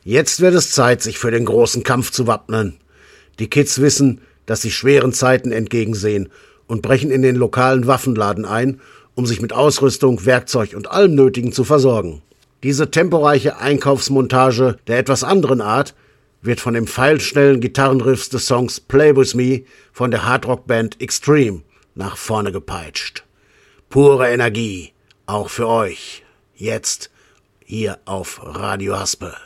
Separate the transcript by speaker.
Speaker 1: Jetzt wird es Zeit, sich für den großen Kampf zu wappnen. Die Kids wissen, dass sie schweren Zeiten entgegensehen und brechen in den lokalen Waffenladen ein, um sich mit Ausrüstung, Werkzeug und allem Nötigen zu versorgen. Diese temporeiche Einkaufsmontage der etwas anderen Art wird von dem pfeilschnellen Gitarrenriffs des Songs Play With Me von der Hardrock-Band Extreme nach vorne gepeitscht. Pure Energie, auch für euch. Jetzt hier auf Radio Haspe.